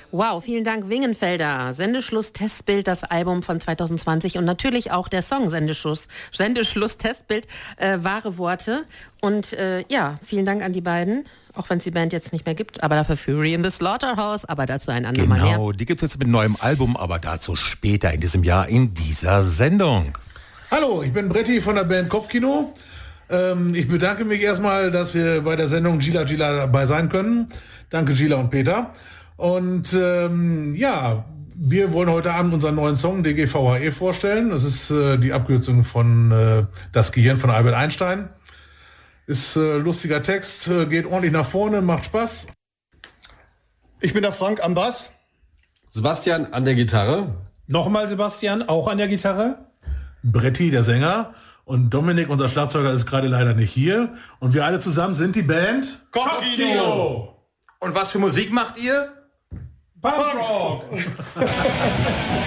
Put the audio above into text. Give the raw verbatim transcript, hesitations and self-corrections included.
Wow, vielen Dank, Wingenfelder. Sendeschluss Testbild, das Album von zwanzig zwanzig und natürlich auch der Song Sendeschluss, Sendeschluss Testbild, äh, wahre Worte. Und äh, ja, vielen Dank an die beiden, auch wenn es die Band jetzt nicht mehr gibt, aber dafür Fury in the Slaughterhouse, aber dazu ein andermal mehr. Genau, die gibt es jetzt mit neuem Album, aber dazu später in diesem Jahr in dieser Sendung. Hallo, ich bin Bretti von der Band Kopfkino. Ähm, ich bedanke mich erstmal, dass wir bei der Sendung Gila Gila dabei sein können. Danke Gila und Peter. Und ähm, ja, wir wollen heute Abend unseren neuen Song D G V H E vorstellen. Das ist äh, die Abkürzung von äh, Das Gehirn von Albert Einstein. Ist äh, lustiger Text, äh, geht ordentlich nach vorne, macht Spaß. Ich bin der Frank am Bass. Sebastian an der Gitarre. Nochmal Sebastian, auch an der Gitarre. Bretti, der Sänger. Und Dominik, unser Schlagzeuger, ist gerade leider nicht hier. Und wir alle zusammen sind die Band Kopfkino. Und was für Musik macht ihr? Punkrock!